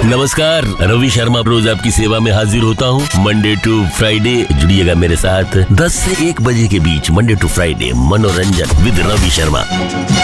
नमस्कार, रवि शर्मा रोज आपकी सेवा में हाजिर होता हूँ। मंडे टू फ्राइडे जुड़िएगा मेरे साथ 10 से 1 बजे के बीच। मंडे टू फ्राइडे मनोरंजन विद रवि शर्मा।